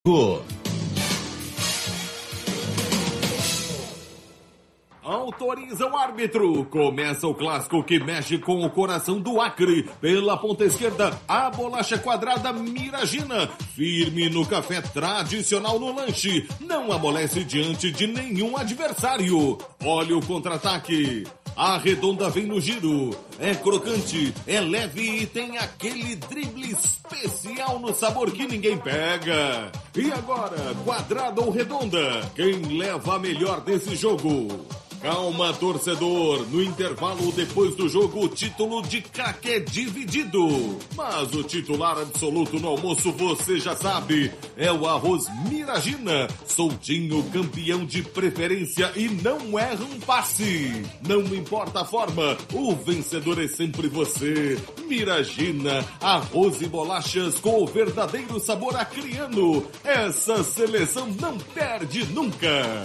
Autoriza o árbitro. Começa o clássico que mexe com o coração do Acre. Pela ponta esquerda, a bolacha quadrada Miragina. Firme no café tradicional no lanche. Não amolece diante de nenhum adversário. Olha o contra-ataque. A redonda vem no giro. É crocante, é leve e tem aquele drible especial no sabor que ninguém pega. E agora, quadrada ou redonda? Quem leva a melhor desse jogo? Calma, torcedor. No intervalo depois do jogo, o título de craque é dividido. Mas o titular absoluto no almoço, você já sabe, é o arroz Miragina. Soltinho, campeão de preferência e não erra um passe. Não importa a forma, o vencedor é sempre você. Miragina, arroz e bolachas com o verdadeiro sabor acriano. Essa seleção não perde nunca.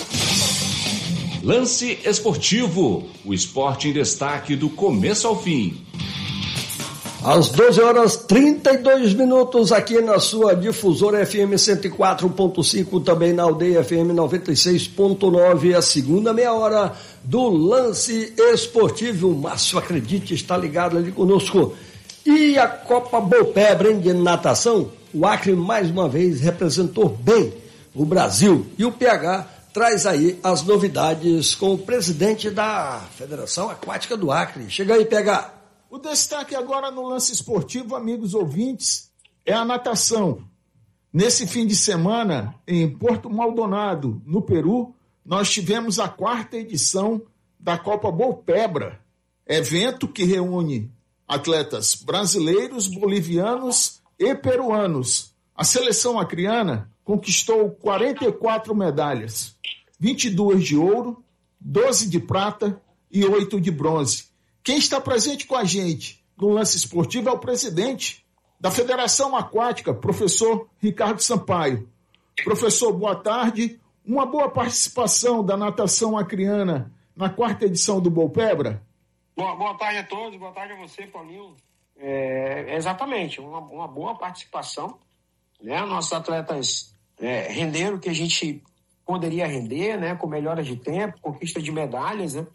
Lance Esportivo, o esporte em destaque do começo ao fim. Às 12h32 aqui na sua difusora FM 104.5, também na Aldeia FM 96.9, a segunda meia hora do Lance Esportivo. O Márcio, acredite, está ligado ali conosco. E a Copa Bopebre de natação, o Acre mais uma vez representou bem o Brasil e o PH traz aí as novidades com o presidente da Federação Aquática do Acre. Chega aí, PH. O destaque agora no Lance Esportivo, amigos ouvintes, é a natação. Nesse fim de semana, em Porto Maldonado, no Peru, nós tivemos a 4ª edição da Copa Bopebre, evento que reúne atletas brasileiros, bolivianos e peruanos. A seleção acreana conquistou 44 medalhas. 22 de ouro, 12 de prata e 8 de bronze. Quem está presente com a gente no Lance Esportivo é o presidente da Federação Aquática, professor Ricardo Sampaio. Professor, boa tarde. Uma boa participação da natação acreana na 4ª edição do Bopebre? Boa tarde a todos, boa tarde a você, Paulinho. Exatamente, uma boa participação, né? Nossos atletas renderam o que a gente poderia render, né, com melhoras de tempo, conquista de medalhas, né,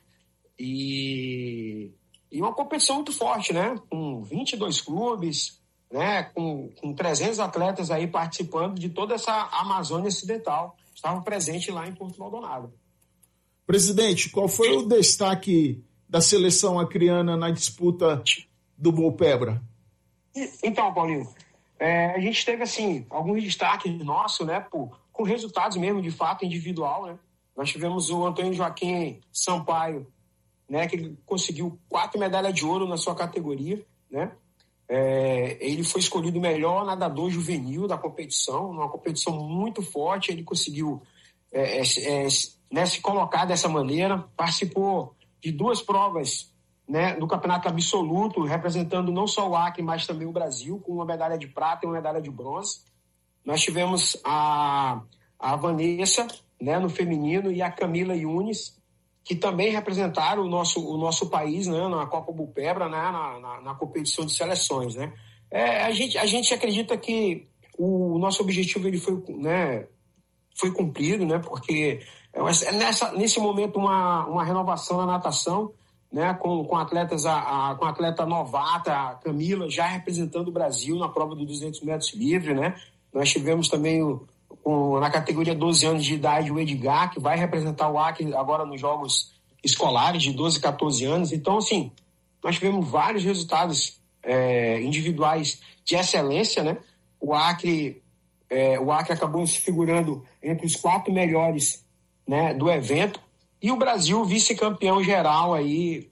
e uma competição muito forte, né, com 22 clubes, né, com 300 atletas aí participando de toda essa Amazônia Ocidental, estavam presentes lá em Porto Maldonado. Presidente, qual foi o destaque da seleção acreana na disputa do Bopebre? Então, Paulinho, a gente teve, assim, alguns destaques nossos, né, com resultados mesmo, de fato, individual, né? Nós tivemos o Antônio Joaquim Sampaio, né, que conseguiu 4 medalhas de ouro na sua categoria, né? Ele foi escolhido o melhor nadador juvenil da competição, numa competição muito forte. Ele conseguiu né, se colocar dessa maneira, participou de 2 provas, né, do campeonato absoluto, representando não só o Acre, mas também o Brasil, com uma medalha de prata e uma medalha de bronze. Nós tivemos a Vanessa, né, no feminino, e a Camila Yunes, que também representaram o nosso país, né, na Copa Bopebre, né, na competição de seleções, né. A gente acredita que o nosso objetivo ele foi cumprido, né, porque nesse momento uma renovação na natação, né, com atletas, com a atleta novata, a Camila, já representando o Brasil na prova dos 200 metros livre, né. Nós tivemos também na categoria 12 anos de idade o Edgar, que vai representar o Acre agora nos Jogos Escolares de 12 e 14 anos. Então, assim, nós tivemos vários resultados individuais de excelência, né? O Acre acabou se figurando entre os 4 melhores, né, do evento, e o Brasil vice-campeão geral aí,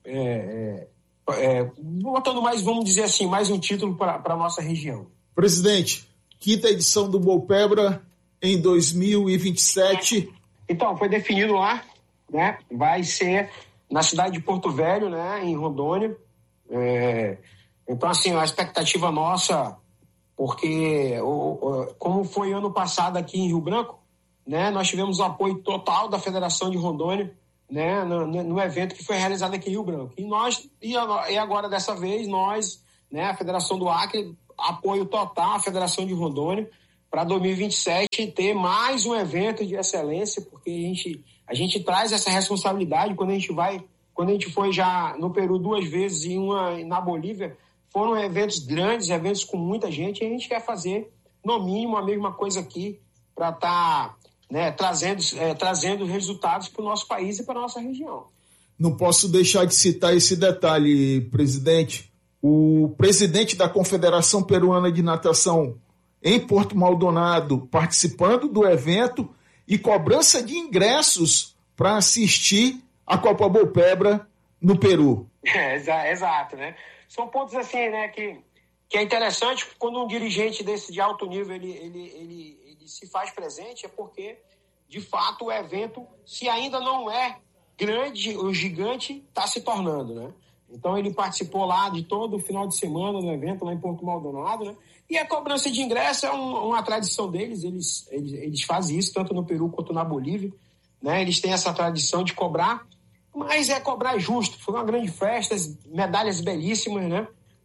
botando mais, vamos dizer assim, mais um título para a nossa região. Presidente, 5ª edição do Bopebre em 2027. Então, foi definido lá, né? Vai ser na cidade de Porto Velho, né? Em Rondônia. Então, assim, a expectativa nossa, porque como foi ano passado aqui em Rio Branco, né? Nós tivemos o apoio total da Federação de Rondônia, né? No evento que foi realizado aqui em Rio Branco. E agora, dessa vez, nós, né? A Federação do Acre, apoio total à Federação de Rondônia, para 2027 ter mais um evento de excelência, porque a gente traz essa responsabilidade quando a gente foi já no Peru 2 vezes e uma na Bolívia, foram eventos grandes, eventos com muita gente, e a gente quer fazer, no mínimo, a mesma coisa aqui para estar trazendo resultados para o nosso país e para a nossa região. Não posso deixar de citar esse detalhe, presidente. O presidente da Confederação Peruana de Natação em Porto Maldonado participando do evento e cobrança de ingressos para assistir a Copa Boupebra no Peru. Exato, né? São pontos assim, né, que é interessante quando um dirigente desse de alto nível ele se faz presente, é porque, de fato, o evento, se ainda não é grande ou gigante, está se tornando, né? Então ele participou lá de todo o final de semana do evento lá em Porto Maldonado, né? E a cobrança de ingresso é uma tradição deles, eles fazem isso tanto no Peru quanto na Bolívia, né? Eles têm essa tradição de cobrar, mas é cobrar justo. Foi uma grande festa, medalhas belíssimas, né?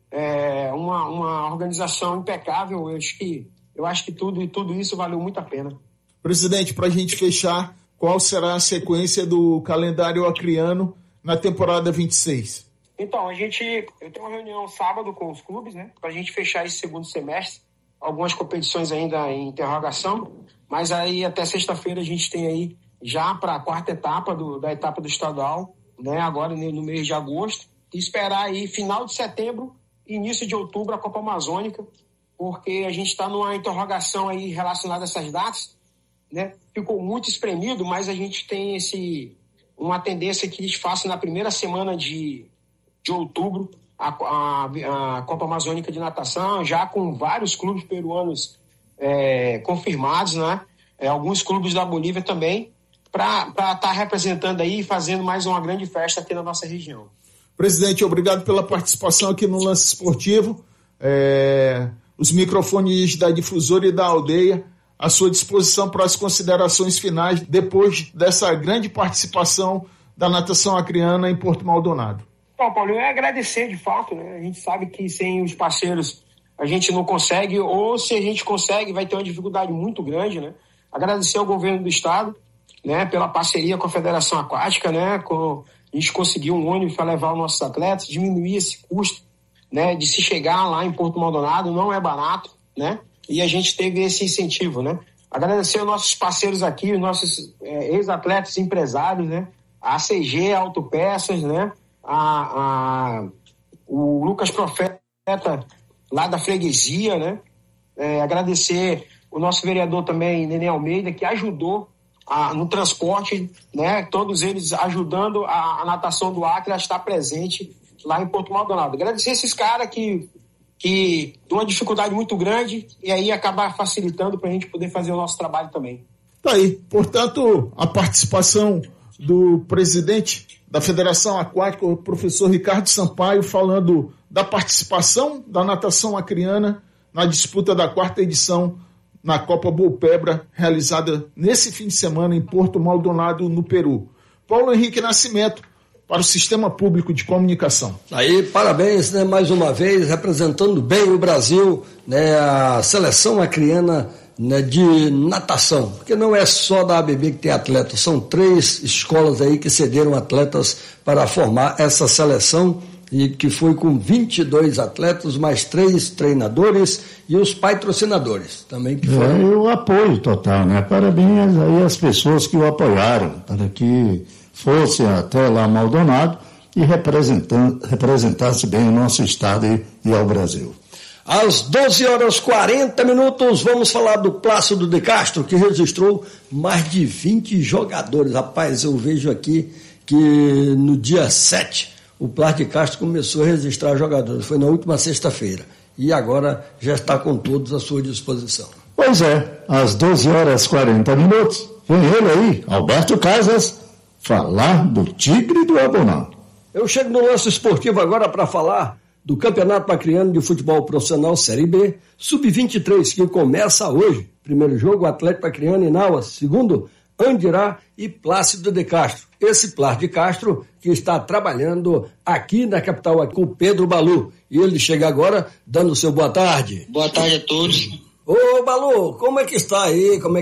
Uma organização impecável. Eu acho que tudo isso valeu muito a pena. Presidente, para a gente fechar, qual será a sequência do calendário acriano na temporada 26? Então, eu tenho uma reunião sábado com os clubes, né, para a gente fechar esse segundo semestre. Algumas competições ainda em interrogação, mas aí até sexta-feira a gente tem aí já para a quarta etapa da etapa do estadual, né, agora no mês de agosto, e esperar aí final de setembro, início de outubro a Copa Amazônica, porque a gente está numa interrogação aí relacionada a essas datas, né? Ficou muito espremido, mas a gente tem uma tendência que eles façam na primeira semana de outubro a Copa Amazônica de Natação, já com vários clubes peruanos confirmados, né? Alguns clubes da Bolívia também, para estar representando aí e fazendo mais uma grande festa aqui na nossa região. Presidente, obrigado pela participação aqui no Lance Esportivo. Os microfones da Difusora e da Aldeia à sua disposição para as considerações finais depois dessa grande participação da natação acriana em Porto Maldonado. Bom, Paulinho, é agradecer de fato, né? A gente sabe que sem os parceiros a gente não consegue, ou se a gente consegue vai ter uma dificuldade muito grande, né? Agradecer ao governo do estado, né, pela parceria com a Federação Aquática, né? A gente conseguiu um ônibus para levar os nossos atletas, diminuir esse custo, né, de se chegar lá em Porto Maldonado, não é barato, né? E a gente teve esse incentivo, né? Agradecer aos nossos parceiros aqui, os nossos ex-atletas empresários, né? A ACG Autopeças, né? O Lucas Profeta, lá da freguesia, né? Agradecer o nosso vereador também, Nenê Almeida, que ajudou no transporte, né? Todos eles ajudando a natação do Acre a estar presente lá em Porto Maldonado. Agradecer esses caras que tem uma dificuldade muito grande e aí acabar facilitando para a gente poder fazer o nosso trabalho também. Tá aí. Portanto, a participação do presidente da Federação Aquática, o professor Ricardo Sampaio, falando da participação da natação acriana na disputa da 4ª edição na Copa Boupebra, realizada nesse fim de semana em Porto Maldonado, no Peru. Paulo Henrique Nascimento, para o Sistema Público de Comunicação. Aí, parabéns, né, mais uma vez, representando bem o Brasil, né, a seleção acriana, né, de natação, porque não é só da ABB que tem atletas, são 3 escolas aí que cederam atletas para formar essa seleção, e que foi com 22 atletas, mais 3 treinadores e os patrocinadores também que foram. E o apoio total, né? Parabéns aí às pessoas que o apoiaram, para que fosse até lá Maldonado e representasse bem o nosso estado e ao Brasil. Às 12h40, vamos falar do Plácido de Castro, que registrou mais de 20 jogadores. Rapaz, eu vejo aqui que no dia 7, o Plácido de Castro começou a registrar jogadores. Foi na última sexta-feira. E agora já está com todos à sua disposição. Pois é, às 12h40, vem ele aí, Alberto Casas, falar do Tigre do Abonão. Eu chego no Lance Esportivo agora para falar do Campeonato Acreano de Futebol Profissional Série B, Sub-23, que começa hoje. Primeiro jogo, Atlético Acreano e Nauas. Segundo, Andirá e Plácido de Castro. Esse Plácido de Castro que está trabalhando aqui na capital com o Pedro Balu. E ele chega agora dando o seu boa tarde. Boa tarde a todos. Ô, Balu, como é que está aí? Como é